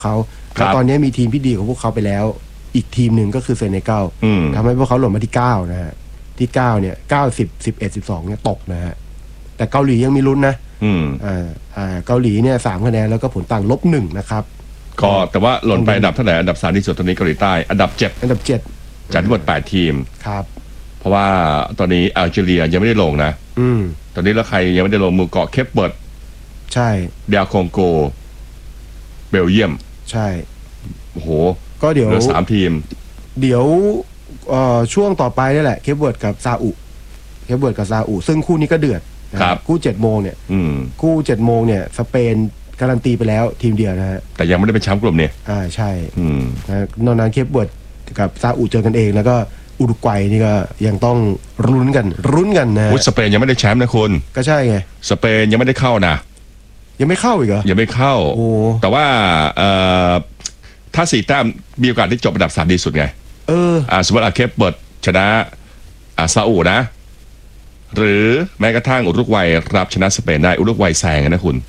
เขาแล้วตอนนี้มีทีมที่ดีกว่าพวกเขาไปแล้วอีกทีมหนึ่งก็คือเซเนกัลทำให้พวกเขาหล่นมาที่9นะฮะที่9เนี่ย9 10 11 12เนี่ยตกนะฮะแต่เกาหลียังมีลุ้นนะเกาหลีเนี่ย3คะแนนแล้วก็ผลต่าง-1นะครับก็แต่ว่าหล่นไปอันดับเท่าไหร่อันดับ3ที่สุดตอนนี้เกาหลีใต้อันดับ7จากทั้งหมด8ทีมครับเพราะว่าตอนนี้อัลจีเรียยังไม่ได้ลงนะตอนนี้แล้วใครยังไม่ได้ลงหมู่เกาะเคปเบิร์ดใช่เดลคองโกเบลเยียมใช่โอ้โหก็เดี๋ยวเหลือ3ทีมเดี๋ยวช่วงต่อไปนี่แหละเคปเบิร์ดกับซาอุซึ่งคู่นี้ก็เดือดคู่7 โมงเนี่ยคู่7 โมงเนี่ยสเปนการันตีไปแล้วทีมเดียวนะฮะแต่ยังไม่ได้เป็นแชมป์กลุ่มเนี่ยใช่นอกนั้นเคปเบิร์ดกับซาอุเจอกันเองแล้วก็อุรุกวัยนี่ก็ยังต้องรุ้นกันนะสเปนยังไม่ได้แชมป์นะคุณก็ใช่ไงสเปนยังไม่ได้เข้านะยังไม่เข้าอีกเหรอยังไม่เข้าแต่ว่าถ้า4 แต้มมีโอกาสที่จบอันดับ3ดีสุดไงสมมติเคปเบิร์ดชนะซาอุนะหรือแม้กระทั่งอุรุกวัยรับชนะสเปนได้อุรุกวัยแซงนะคุณ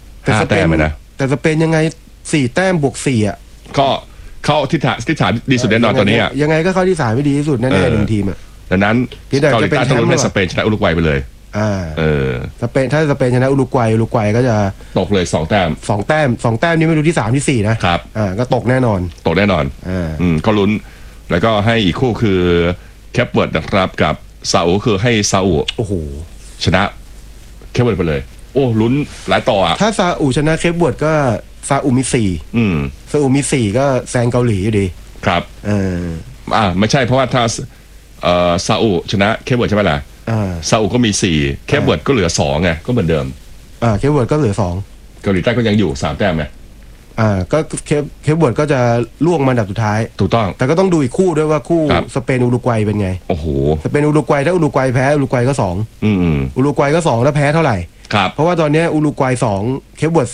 5 แต้มนะแต่สเปนยังไง4 แต้มบวก4อ่ะก็เข้าที่ฐานดีสุดแน่นอนตอนนี้ยังไงก็เข้าที่3ไม่ดีที่สุดแน่ๆ1ทีมอ่ะดังนั้นเกาหลีใต้ต้องลุ้นให้สเปนชนะอุรุกวัยไปเลยสเปนถ้าสเปนชนะอุรุกวัยก็จะตกเลย2 แต้มนี่ไม่รู้ที่3ที่4นะครับก็ตกแน่นอนก็ลุ้นแล้วก็ให้อีกคู่คือแคปเวิร์ดนะครับกับซาอุคือให้ซาอุโอ้โหชนะแคปเวิร์ดไปเลยโอ้ลุ้นหลายต่อถ้าซาอุชนะแคปเวิร์ดก็ซาอุมี4ซาอุมี4ก็แซงเกาหลีอยู่ดีครับไม่ใช่เพราะว่าถ้าซาอุชนะแคปเวิร์ดใช่ไหมล่ะซาอุก็มี4แคปเวิร์ดก็เหลือ2ไงก็เหมือนเดิมแคปเวิร์ดก็เหลือ2 เกาหลีใต้ก็ยังอยู่3 แต้มไงก็เคปเวิร์ดก็จะล่วงมาอันดับสุดท้ายถูกต้องแต่ก็ต้องดูอีกคู่ด้วยว่าคู่สเปนอุรุกวัยเป็นไงโอ้โหสเปนอุรุกวัยถ้าอุรุกวัยแพ้อุรุกวัยก็2อุรุกวัยก็2แล้วแพ้เท่าไหร่เพราะว่าตอนนี้อุรุกวัย2เคปเวิร์ด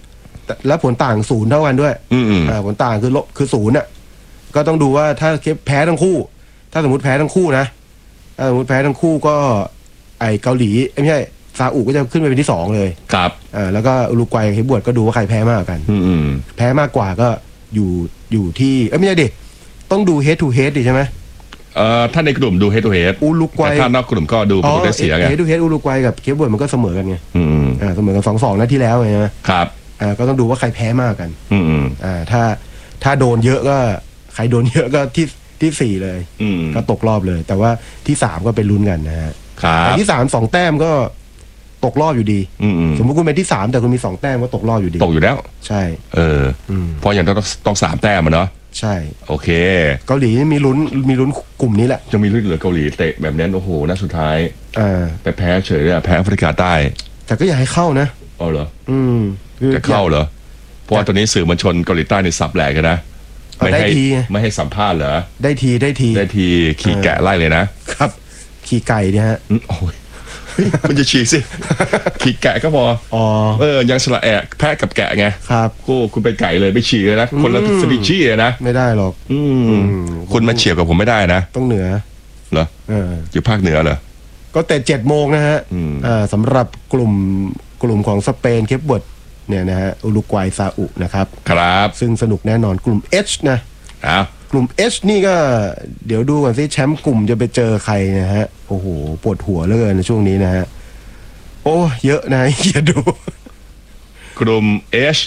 2แล้วผลต่าง0เท่ากันด้วยผลต่างคือ0น่ะก็ต้องดูว่าถ้าเคปแพ้ทั้งคู่ถ้าสมมติแพ้ทั้งคู่นะถ้าสมมติแพ้ทั้งคู่ก็ไอเกาหลีไม่ใช่ซาอุก็จะขึ้นไปเป็นที่2เลยครับแล้วก็อุรุกวัยกับเคปเวิร์ดก็ดูว่าใครแพ้มากกันแพ้มากกว่าก็อยู่ที่ไม่ใช่ดิต้องดู head to head ดิใช่ไหมถ้าในกลุ่มดู head to head อุรุกวัยถ้านอกกลุ่มก็ดูผลได้เสียไง head to head อุรุกวัยกับเคปเวิร์ดมันก็เสมอกันไงเสมอกัน2-2นัดที่แล้วไงครับก็ต้องดูว่าใครแพ้มากกันถ้าโดนเยอะก็ใครโดนเยอะก็ที่4เลยก็ตกรอบเลยแต่ว่าที่3ก็เป็นลุ้นกันนะฮะแต่ที่3 2 แต้มก็ตกรอบอยู่ดีสมมติคุณเป็นที่3แต่คุณมี2 แต้มก็ตกรอบอยู่ดีตกอยู่แล้วใช่เพราะอย่างต้อง3 แต้มเนาะใช่โอเคเกาหลีมีลุ้นกลุ่มนี้แหละจะมีลุ้นเหลือเกาหลีเตะแบบนี้โอ้โหนัดสุดท้ายแต่แพ้เฉยเลยแพ้แอฟริกาใต้แต่ก็อยากให้เข้านะอ๋อเหรอจะเข้าเหรอเพราะว่าตอนนี้สื่อมวลชนเกาหลีใต้ในสับแหลกกันนะไม่ให้สัมภาษณ์เหรอได้ทีขี่แกะไล่เลยนะครับขี่ไก่เนี่ยฮะโอ้ยมันจะฉีกสิขี่แกะก็พอยังสละแอะแพะกับแกะไงครับคุณไปไก่เลยไปฉีกเลยนะคนละสปีชีส์นะไม่ได้หรอกคุณมาเฉียบกับผมไม่ได้นะต้องเหนือเหรออยู่ภาคเหนือเหรอก็แต่7 โมงนะฮะสำหรับกลุ่มของสเปนเคปเวิร์ดเนี่ยนะฮะอุรุกวัยซาอุนะครับครับซึ่งสนุกแน่นอนกลุ่ม H นะกลุ่ม H นี่ก็เดี๋ยวดูก่อนสิแชมป์กลุ่มจะไปเจอใครนะฮะโอ้โหปวดหัวเหลือเกินในช่วงนี้นะฮะโอ้เยอะนะอย่าดูกลุ่ม H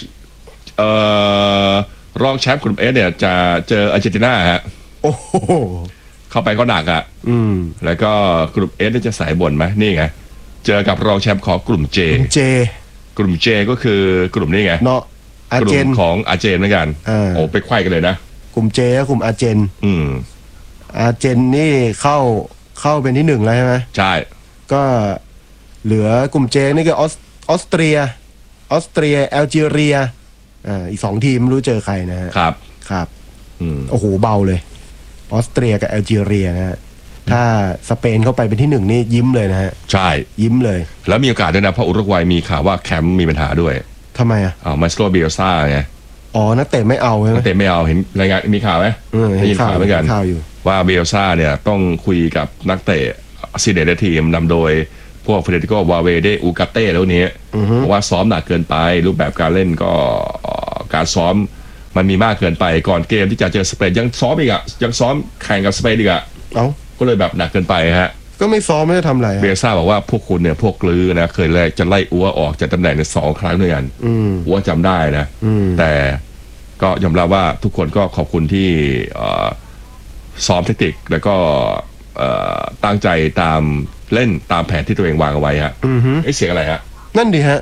รองแชมป์กลุ่ม H เนี่ยจะเจออาร์เจนตินาฮะโอ้โหเข้าไปก็หนักอ่ะแล้วก็กลุ่ม H จะสายบ่นไหมนี่ไงเจอกับรองแชมป์ของกลุ่ม J กลุ่ม J ก็คือกลุ่มนี้ไงเนาะกลุ่มของอาร์เจนเหมือนกันโอ้ไปไขว้กันเลยนะกลุ่ม J กับกลุ่มอาร์เจนอาร์เจนนี่เข้าเป็นที่1แล้วใช่ไหมใช่ก็เหลือกลุ่ม J นี่ก็ออสเตรียแอลจีเรียอีก2 ทีมไม่รู้เจอใครนะฮะครับโอ้โหเบาเลยออสเตรียกับแอลจีเรียนะฮะถ้าสเปนเข้าไปเป็นที่1นี่ยิ้มเลยนะฮะใช่ยิ้มเลยแล้วมีโอกาสด้วยนะเพราะอุรุกวัยมีข่าวว่าแคมป์มีปัญหาด้วยทำไมมาสโตรเบียซ่าไงนักเตะไม่เอาใช่ไหมนักเตะไม่เอาเห็นรายงานมีข่าวไหมได้ยินข่าวเหมือนกันว่าเบลซ่าเนี่ยต้องคุยกับนักเตะซีเนเดทีมนำโดยพวกเฟเดริโกวาเวเดอูกาเต้แล้วนี้เพราะว่าซ้อมหนักเกินไปรูปแบบการเล่นก็การซ้อมมันมีมากเกินไปก่อนเกมที่จะเจอสเปนยังซ้อมอีกอะยังซ้อมแข่งกับสเปนอีกอะก็เลยแบบหนักเกินไปฮะก็ไม่ซ้อมไม่ได้ทำอะไรเบียซ่าบอกว่าพวกคุณเนี่ยพวกกลือนะเคยจะไล่อัวออกจากตำแหน่งใน2 ครั้งด้วยกันอัวจำได้นะแต่ก็ยอมรับว่าทุกคนก็ขอบคุณที่ซ้อมเทคนิคแล้วก็ตั้งใจตามเล่นตามแผนที่ตัวเองวางเอาไว้ฮะเสียงอะไรฮะนั่นดีฮะ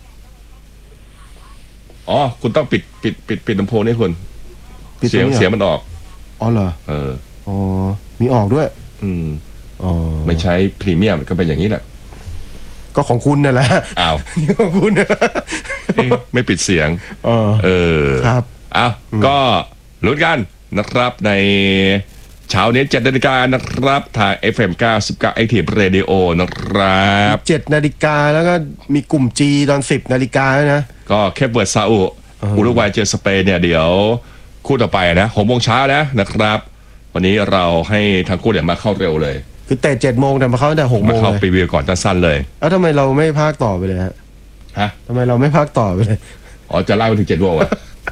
อ๋อคุณต้องปิดลำโพงนี่คุณเสียงมันออกอ๋อเหรออ๋อมีออกด้วยไม่ใช้พรีเมียมก็เป็นอย่างนี้แหละก็ของคุณนั่นแหละอ้าวของคุณไม่ปิดเสียงครับอ้าวก็ลุ้นกันนะครับในเช้านี้7 นาฬิกานะครับทาง FM 99 Active Radio นะครับ 7 นาฬิกาแล้วก็มีกลุ่ม G ตอน10 นาฬิกาแล้วนะก็แค่เปิดซาอุรุกวัยเจอสเปนเนี่ยเดี๋ยวคู่ต่อไปนะ6 โมงเช้านะครับวันนี้เราให้ทางคู่เนี่ยมาเข้าเร็วเลยคือแต่7 โมงแต่มาเข้าแต่6 โมงมาเข้าปีวิวก่อนสั้นๆเลยแล้วทำไมเราไม่พากต่อไปเลยฮะทำไมเราไม่พากต่อไปเลยอ๋อจะไล่ไปถึง7 โมง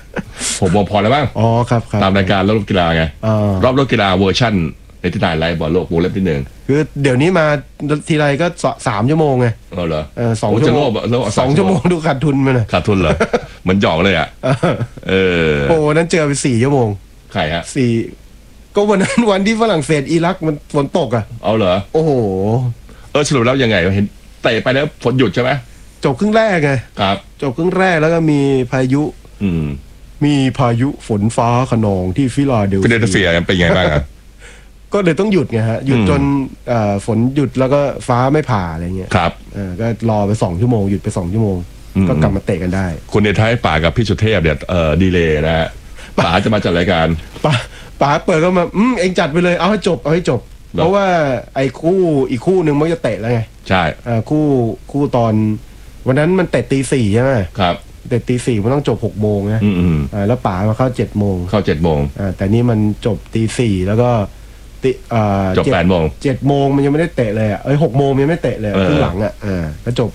6 โมงพอแล้วบ้างอ๋อครับตามรายการรอบกีฬาไงรอบกีฬาเวอร์ชั่นในที่ไหนไลฟ์บอลโลกวงเล็บที่1 คือเดี๋ยวนี้มาทีไรก็3 ชั่วโมงไงเหรอ 2 ชั่วโมง2 ชั่วโมงดูขาดทุนมันขาดทุนเหรอมันหยอกเลยอ่ะโอ้นั้นเจอไป4 ชั่วโมงใครฮะ 4ก็วันนั้นวันที่ฝรั่งเศสอิรักมันฝนตกอ่ะเอาเหรอโอ้โหสรุปแล้วยังไงเห็นเตะไปแล้วฝนหยุดใช่ไหมจบครึ่งแรกไงครับจบครึ่งแรกแล้วก็มีพายุมีพายุฝนฟ้าคะนองที่ฟิลาเดลเฟียเป็นไงบ้างก็เลยต้องหยุดไงฮะหยุดจนฝนหยุดแล้วก็ฟ้าไม่ผ่าอะไรเงี้ยครับก็รอไป2 ชั่วโมงหยุดไป2 ชั่วโมงก็กลับมาเตะกันได้คุณในท้ายป่ากับพี่สุเทพเนี่ยดีเลยนะฮะป่าจะมาจัดรายการป่าเปิดก็มาเองจัดไปเลยเอาให้จบเพราะว่าไอ้คู่อีกคู่หนึ่งมันจะเตะแล้วไงใช่คู่ตอนวันนั้นมันเตะตี 4ใช่ไหมครับเตะตี 4มันต้องจบ6 โมงนะแล้วป่ามาเข้า7 โมงแต่นี่มันจบตี 4แล้วก็จบ8 โมง 7 โมงมันยังไม่ได้เตะเลย6 โมงยังไม่เตะเลยครึ่งหลังก็จบ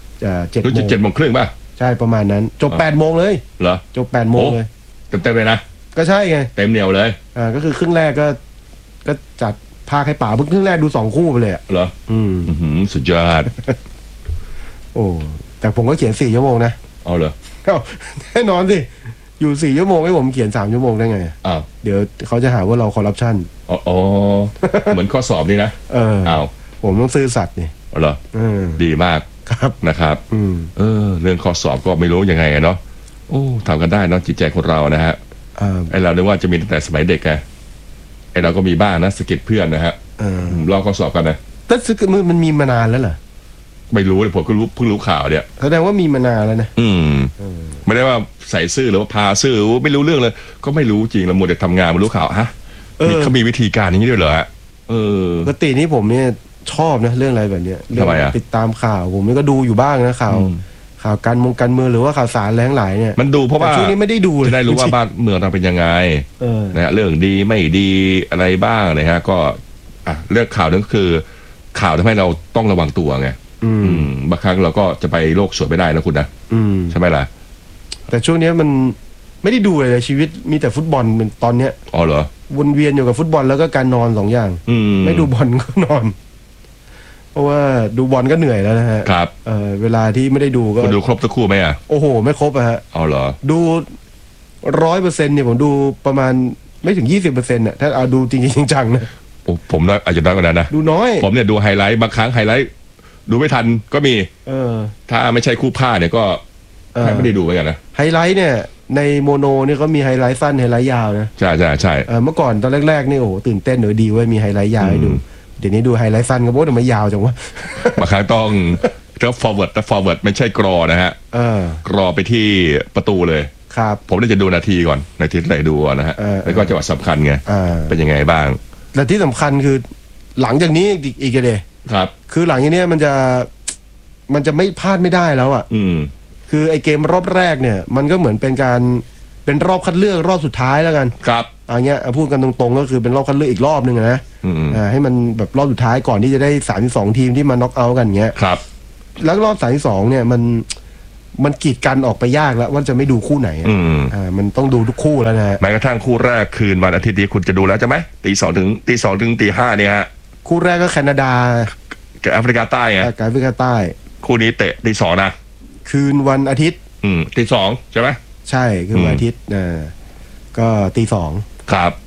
7 โมง 7 โมงครึ่งป่ะใช่ประมาณนั้นจบ8 โมงเลยเหรอจบ8 โมงเลยเต็มเลยนะก็ใช่ไงเต็มเหนียวเลยก็คือครึ่งแรกก็จัดพาให้ป่าเพิ่งครึ่งแรกดู2 คู่ไปเลยเหรอสุดยอดโอ้แต่ผมก็เขียน4 ชั่วโมงนะเอาเหรอแน่นอนสิอยู่4 ชั่วโมงให้ผมเขียน3 ชั่วโมงได้ไงเดี๋ยวเขาจะหาว่าเราคอร์รัปชันอ๋อเหมือนข้อสอบนี่นะผมต้องซื่อสัตย์นี่เหรอดีมากครับนะครับเรื่องข้อสอบก็ไม่รู้ยังไงเนาะโอ้ทำกันได้เนาะจิตใจคนเรานะฮะไอเราเรียกว่าจะมีตั้งแต่สมัยเด็กไงไอเราก็มีบ้างนะสกิดเพื่อนนะฮะลองข้อสอบกันนะแต่สกิดมันมีมานานแล้วเหรอไม่รู้เลยผมก็เพิ่งรู้ข่าวเนี่ยแสดงว่ามีมานานแล้วนะไม่ได้ว่าใส่ซื่อหรือว่าพาซื่อไม่รู้เรื่องเลยก็ไม่รู้จริงเราหมดแต่ทำงานมารู้ข่าวฮะเขามีวิธีการอย่างนี้ด้วยเหรอฮะปกตินี่ผมเนี่ยชอบนะเรื่องอะไรแบบเนี้ยเรื่องติดตามข่าวผมนี่ก็ดูอยู่บ้างนะข่าวการเมืองหรือว่าข่าวสารแรงหลายเนี่ยมันดูเพราะว่าช่วงนี้ไม่ได้ดูจะได้รู้ว่าบ้านเมืองเราเป็นยังไงนะเรื่องดีไม่ดีอะไรบ้างนะฮะก็เรื่องข่าวนั่นคือข่าวทำให้เราต้องระวังตัวไงบางครั้งเราก็จะไปโลกสวยไม่ได้นะคุณนะใช่ไหมล่ะแต่ช่วงนี้มันไม่ได้ดูเลยชีวิตมีแต่ฟุตบอลเป็นตอนเนี้ยอ๋อเหรอวนเวียนอยู่กับฟุตบอลแล้วก็การนอน2 อย่างไม่ดูบอลก็นอนเพราะว่าดูบอลก็เหนื่อยแล้วนะฮะครับเวลาที่ไม่ได้ดูก็ดูครบทุกคู่ไหมโอ้โหไม่ครบฮะอ๋อเหรอดู 100% เนี่ยผมดูประมาณไม่ถึง 20% เนี่ยถ้าเอาดูจริงๆจังๆนะโอ้ผมน้อยอาจจะน้อยกว่านั้นนะดูน้อยผมเนี่ยดูไฮไลท์บางครั้งไฮไลท์ดูไม่ทันก็มีถ้าไม่ใช่คู่ผ้าเนี่ยก็ไม่ได้ดูเหมือนกันนะไฮไลท์เนี่ยในโมโนเนี่ยก็มีไฮไลท์สั้นไฮไลท์ยาวนะใช่เมื่อก่อนตอนแรกๆนี่โอ้โหตื่นเต้นหรือดีเว้ยมีไฮไลท์ยาวให้ดูเดี๋ยวนี้ดูไฮไลท์สั้นก็โอ้แต่ไม่ยาวจังวะบางครั้งต้องforward ไม่ใช่กรอนะฮะกรอไปที่ประตูเลยครับผมน่าจะดูนาทีก่อนนาทีไหนดูนะฮะแล้วก็จังหวะสำคัญไงเป็นยังไงบ้างแต่ที่สำคัญคือหลังจากนี้อีกเลยครับคือหลังจากนี้มันจะไม่พลาดไม่ได้แล้วอ่ะคือไอเกมรอบแรกเนี่ยมันก็เหมือนเป็นรอบคัดเลือกรอบสุดท้ายแล้วกันครับอย่างเงี้ยพูดกันตรงๆก็คือเป็นรอบคัดเลือกอีกรอบนึงนะให้มันแบบรอบสุดท้ายก่อนที่จะได้32 ทีมที่มาน็อกเอาท์กันเงี้ยครับแล้วรอบ32เนี่ยมันกีดกันออกไปยากแล้วว่าจะไม่ดูคู่ไหนมันต้องดูทุกคู่แล้วนะฮะแม้กระทั่งคู่แรกคืนวันอาทิตย์นี้คุณจะดูแล้วใช่ไหมตีสองถึงตีห้าเนี่ยฮะคู่แรกก็แคนาดากับแอฟริกาใต้ไงแอฟริกาใต้คู่นี้เตะตีสองนะคืนวันอาทิตย์ตีสองใช่ไหมใช่คืนวันอาทิตย์ก็ตีสองครับ